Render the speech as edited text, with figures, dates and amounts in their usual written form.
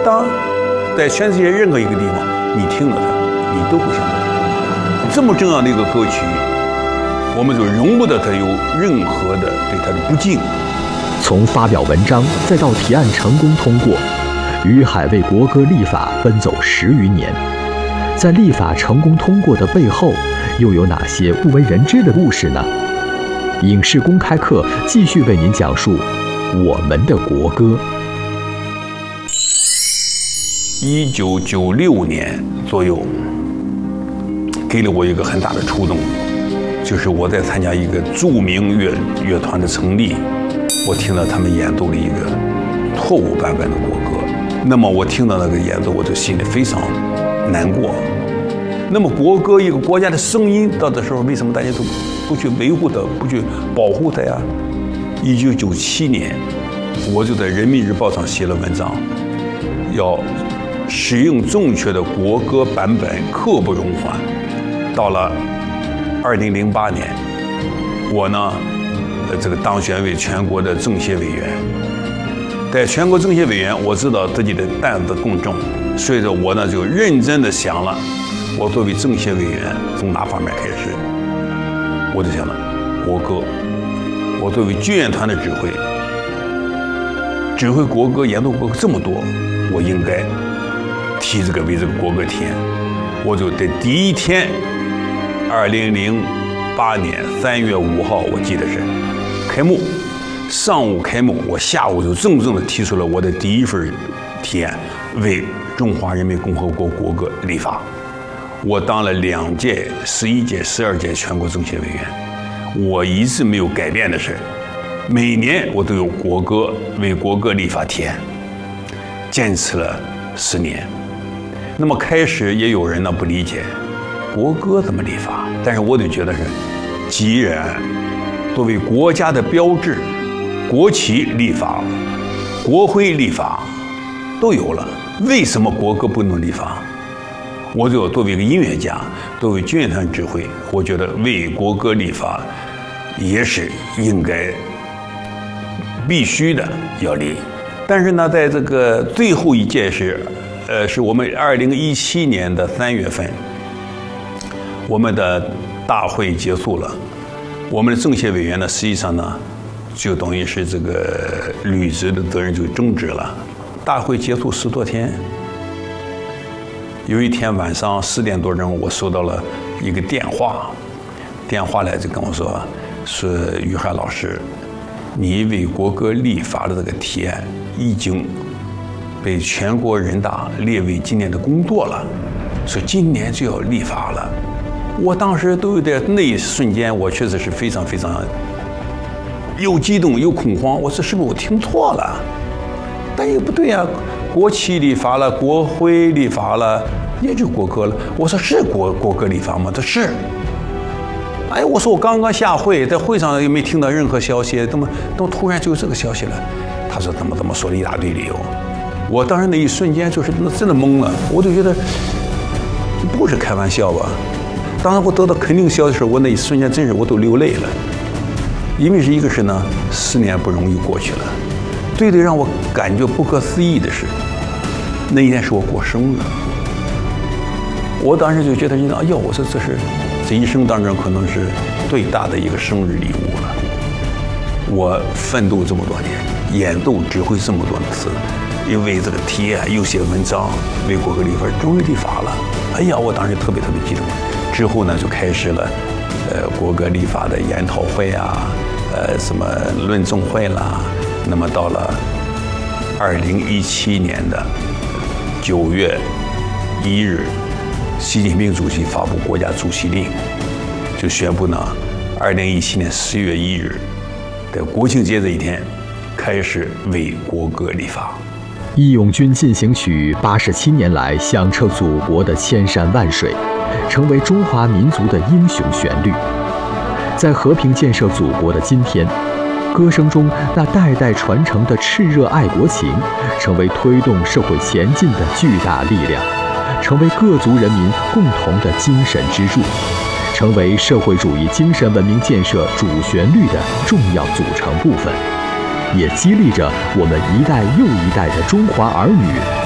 当在全世界任何一个地方，你听了它，你都会想到这么重要的一个歌曲，我们就容不得它有任何的对它的不敬。 从发表文章再到提案成功通过，于海为国歌立法奔走10余年。在立法成功通过的背后，又有哪些不为人知的故事呢？影视公开课继续为您讲述我们的国歌。 1996年左右，给了我一个很大的触动，就是我在参加一个著名乐团的成立，我听到他们演奏了一个错误版本的国歌。那么我听到那个演奏，我就心里非常难过。那么国歌一个国家的声音，到这时候为什么大家都不去维护它，不去保护它呀？1997年，我就在人民日报上写了文章，要使用正确的国歌版本，刻不容缓。到了2008年，我呢，这个当选为全国的政协委员。在全国政协委员，我知道自己的担子更重，所以说我呢就认真的想了，我作为政协委员从哪方面开始？我就想了国歌，我作为军乐团的指挥国歌、演奏国歌这么多，我应该为这个国歌填。我就在第一天，2008年3月5号，我记得是开幕，上午开幕，我下午就郑重地提出了我的第一份提案，为中华人民共和国国歌立法。我当了2届、11届、12届全国政协委员，我一直没有改变的是，每年我都有为国歌立法提案，坚持了10年。那么开始也有人呢不理解国歌怎么立法，但是我就觉得是，既然作为国家的标志，国旗立法、国徽立法都有了，为什么国歌不能立法？我就作为一个音乐家，作为军乐团指挥，我觉得为国歌立法也是应该必须的要立。但是呢，在这个最后一届是我们2017年的3月份，我们的大会结束了，我们的政协委员呢，实际上呢，就等于是这个履职的责任就终止了。大会结束10多天，有一天晚上10点多钟，我收到了一个电话来就跟我说于海老师，你为国歌立法的这个提案已经被全国人大列为今年的工作了，说今年就要立法了。我当时都有点，那一瞬间我确实是非常非常又激动又恐慌，我说是不是我听错了？但又不对呀，国旗立法了，国徽立法了，也就国歌了。我说是国歌立法吗？他是。哎，我说我刚刚下会，在会上也没听到任何消息，怎么突然就有这个消息了？他说怎么说了一大堆理由。我当时那一瞬间就是真的懵了，我就觉得不是开玩笑吧。当然我得到肯定消息的时候，我那一瞬间真是我都流泪了，因为一个是呢，10年不容易过去了。最让我感觉不可思议的是，那一天是我过生日，我当时就觉得哎呦，我说这一生当中可能是最大的一个生日礼物了。我奋斗这么多年，演奏指挥这么多次，因为这个提案又写文章，为国歌立法，终于立法了。哎呀，我当时特别激动。之后呢，就开始了国歌立法的研讨会啊，什么论证会啦。那么到了2017年的9月1日，习近平主席发布国家主席令，就宣布呢，2017年10月1日在国庆节这一天开始为国歌立法。 《义勇军进行曲》87年来响彻祖国的千山万水，成为中华民族的英雄旋律。在和平建设祖国的今天，歌声中那代代传承的炽热爱国情，成为推动社会前进的巨大力量，成为各族人民共同的精神支柱，成为社会主义精神文明建设主旋律的重要组成部分，也激励着我们一代又一代的中华儿女